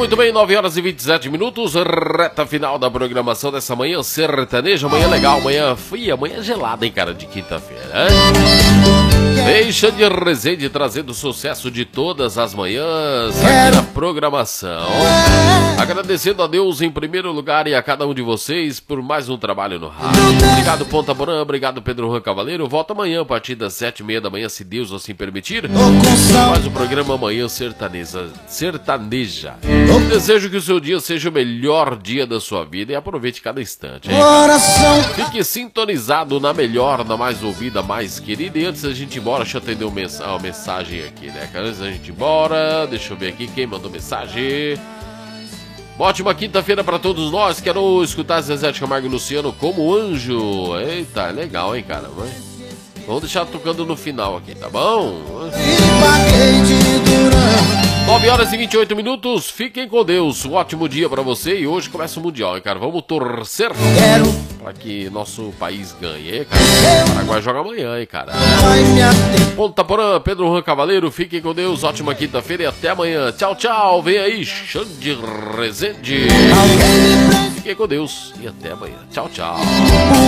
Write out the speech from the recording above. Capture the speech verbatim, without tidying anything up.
Muito bem, nove horas e vinte e sete minutos, reta final da programação dessa manhã sertaneja, manhã legal, manhã fria, manhã gelada, hein, cara, de quinta-feira, hein? Deixa de Resende trazendo sucesso de todas as manhãs aqui na programação. Agradecendo a Deus em primeiro lugar e a cada um de vocês por mais um trabalho no rádio. Obrigado, Ponta Porã, obrigado, Pedro Juan Cavaleiro. Volta amanhã a partir das sete e meia da manhã, se Deus assim permitir. Mais o programa Manhã Sertaneja. Sertaneja. Desejo que o seu dia seja o melhor dia da sua vida e aproveite cada instante, hein? Fique sintonizado na melhor, na mais ouvida, mais querida. E antes da gente ir embora, deixa eu atender uma mensagem aqui, né? Antes da gente ir embora, deixa eu ver aqui quem mandou mensagem. Uma ótima quinta-feira pra todos nós. Quero escutar Zezé de Camargo e Luciano como anjo. Eita, é legal, hein, cara? Vamos deixar tocando no final aqui, tá bom? nove horas e vinte e oito minutos. Fiquem com Deus. Um ótimo dia pra você. E hoje começa o Mundial, hein, cara? Vamos torcer pra que nosso país ganhe, hein, cara? O Paraguai joga amanhã, hein, cara? Ponta Porã, Pedro Juan Cavaleiro. Fiquem com Deus. Ótima quinta-feira e até amanhã. Tchau, tchau. Vem aí, Xande Resende. Fiquem com Deus e até amanhã. Tchau, tchau.